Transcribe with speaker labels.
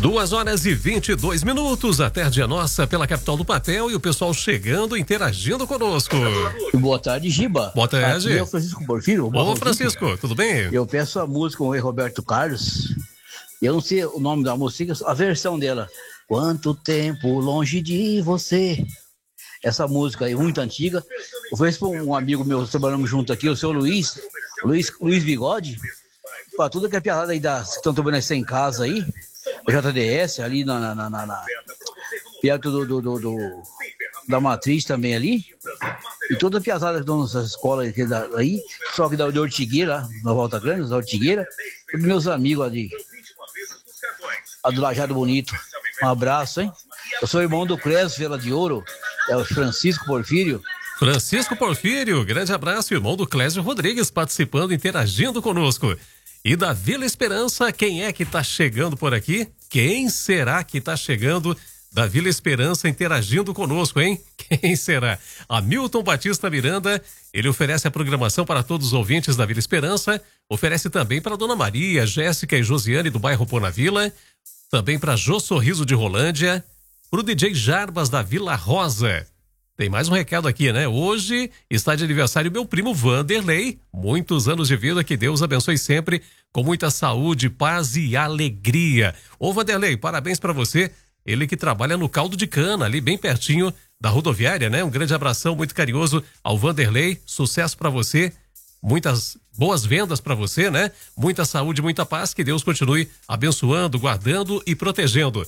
Speaker 1: 2h22, a tarde é nossa pela capital do papel e o pessoal chegando, interagindo conosco.
Speaker 2: Boa tarde, Giba.
Speaker 1: Boa tarde.
Speaker 2: Aqui é o Francisco Porfírio.
Speaker 1: Ô, Francisco, tudo bem?
Speaker 2: Eu peço a música com o Roberto Carlos. Eu não sei o nome da música, a versão dela. Quanto tempo longe de você. Essa música aí, muito antiga. Eu fiz para um amigo meu, trabalhamos junto aqui, o seu Luiz Bigode. Para tudo que é piada aí que estão trabalhando em casa aí. O JDS, ali perto da Matriz também ali. E toda a piazada que estão nessas escolas aí, só que da Ortigueira, na Volta Grande, da Ortigueira. Todos meus amigos ali. A do Lajado Bonito. Um abraço, hein? Eu sou irmão do Clésio Vela de Ouro, é o Francisco Porfírio.
Speaker 1: Francisco Porfírio, grande abraço, irmão do Clésio Rodrigues, participando, interagindo conosco. E da Vila Esperança, quem é que tá chegando por aqui? Quem será que tá chegando da Vila Esperança interagindo conosco, hein? Quem será? Hamilton Batista Miranda, ele oferece a programação para todos os ouvintes da Vila Esperança, oferece também para Dona Maria, Jéssica e Josiane do bairro Pô na Vila, também para Jô Sorriso de Rolândia, pro DJ Jarbas da Vila Rosa. Tem mais um recado aqui, né? Hoje está de aniversário meu primo Vanderlei. Muitos anos de vida, que Deus abençoe sempre, com muita saúde, paz e alegria. Ô Vanderlei, parabéns para você. Ele que trabalha no Caldo de Cana, ali bem pertinho da rodoviária, né? Um grande abração muito carinhoso ao Vanderlei. Sucesso para você. Muitas boas vendas para você, né? Muita saúde, muita paz. Que Deus continue abençoando, guardando e protegendo.